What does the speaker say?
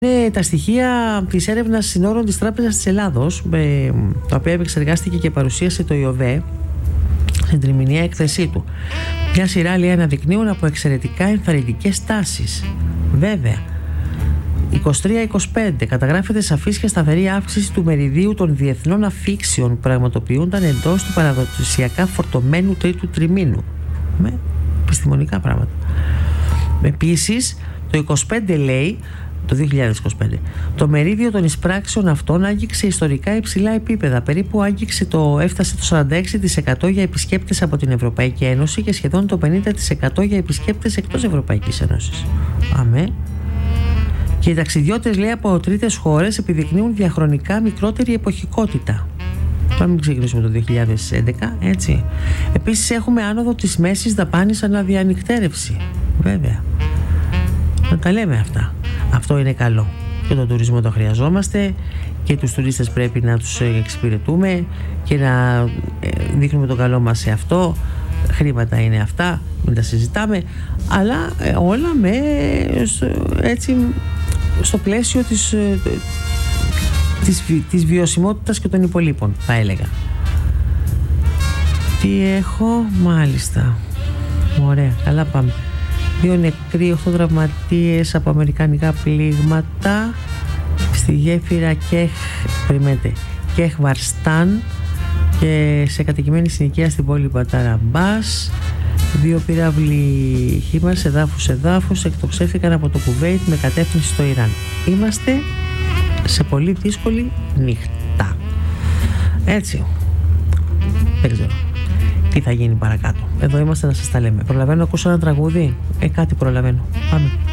Είναι τα στοιχεία της έρευνας συνόρων της Τράπεζας της Ελλάδος, τα οποία επεξεργάστηκε και παρουσίασε το ΙΟΒΕ στην τριμηνιαία έκθεσή του. Μια σειρά, λέει, αναδεικνύουν από εξαιρετικά ενθαρρυντικές τάσεις. Βέβαια, 23-25 καταγράφεται σαφής και σταθερή αύξηση του μεριδίου των διεθνών αφίξεων που πραγματοποιούνταν εντός του παραδοσιακά φορτωμένου τρίτου τριμήνου. Με επιστημονικά πράγματα. Επίσης, το 25 λέει, το 2025, το μερίδιο των εισπράξεων αυτών άγγιξε ιστορικά υψηλά επίπεδα. Περίπου έφτασε το 46% για επισκέπτες από την Ευρωπαϊκή Ένωση και σχεδόν το 50% για επισκέπτες εκτός Ευρωπαϊκής Ένωσης. Αμέ. Και οι ταξιδιώτες, λέει, από τρίτες χώρες επιδεικνύουν διαχρονικά μικρότερη εποχικότητα. Πάμε να ξεκινήσουμε το 2011, έτσι. Επίσης έχουμε άνοδο της μέσης δαπάνης αναδιανυκτέρευση. Βέβαια. Να τα λέμε αυτά. Αυτό είναι καλό. Και τον τουρισμό το χρειαζόμαστε και τους τουρίστες πρέπει να τους εξυπηρετούμε και να δείχνουμε το καλό μας σε αυτό. Χρήματα είναι αυτά, μην τα συζητάμε, αλλά όλα έτσι στο πλαίσιο της βιωσιμότητας και των υπολείπων, θα έλεγα. Τι έχω, μάλιστα. Ωραία, καλά πάμε. 2 νεκροί, 8 τραυματίες από αμερικανικά πλήγματα στη γέφυρα Κέχ Βαρστάν και σε κατοικημένη συνοικία στην πόλη Μπαταραμπάς. 2 πύραυλοι χήμαρς εδάφους εκτοξεύτηκαν από το Κουβέιτ με κατεύθυνση στο Ιράν. Είμαστε σε πολύ δύσκολη νύχτα. Έτσι. Δεν ξέρω τι θα γίνει παρακάτω. Εδώ είμαστε να σας τα λέμε. Προλαβαίνω να ακούσω ένα τραγούδι. Κάτι προλαβαίνω. Πάμε.